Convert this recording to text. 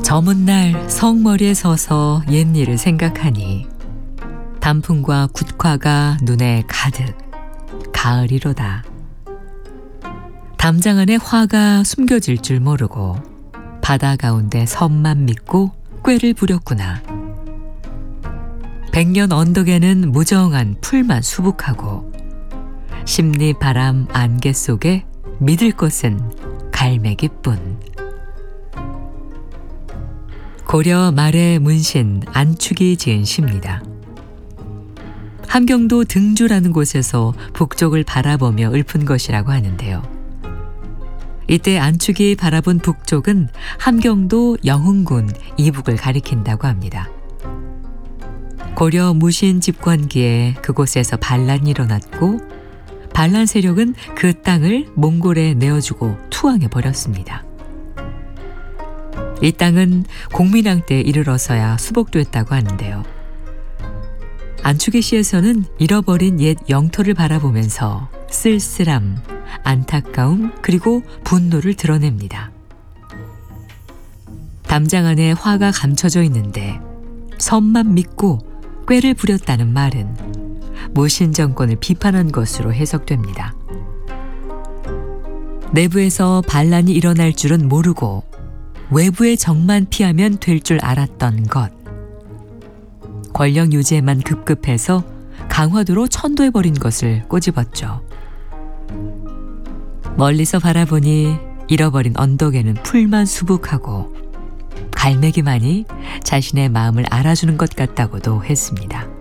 저문 날 성머리에 서서 옛일을 생각하니 단풍과 국화가 눈에 가득 가을이로다. 담장 안에 화가 숨겨질 줄 모르고 바다 가운데 섬만 믿고 꾀를 부렸구나. 백년 언덕에는 무정한 풀만 수북하고 심리 바람 안개 속에 믿을 것은 갈매기뿐. 고려 말의 문신 안축이 지은 시입니다. 함경도 등주라는 곳에서 북쪽을 바라보며 읊은 것이라고 하는데요. 이때 안축이 바라본 북쪽은 함경도 영흥군 이북을 가리킨다고 합니다. 고려 무신 집권기에 그곳에서 반란이 일어났고 반란 세력은 그 땅을 몽골에 내어주고 투항해버렸습니다. 이 땅은 공민왕 때 이르러서야 수복됐다고 하는데요. 안축의 시에서는 잃어버린 옛 영토를 바라보면서 쓸쓸함, 안타까움 그리고 분노를 드러냅니다. 담장 안에 화가 감춰져 있는데 섬만 믿고 꾀를 부렸다는 말은 무신 정권을 비판한 것으로 해석됩니다. 내부에서 반란이 일어날 줄은 모르고 외부의 적만 피하면 될 줄 알았던 것. 권력 유지에만 급급해서 강화도로 천도해버린 것을 꼬집었죠. 멀리서 바라보니 잃어버린 언덕에는 풀만 수북하고 갈매기만이 자신의 마음을 알아주는 것 같다고도 했습니다.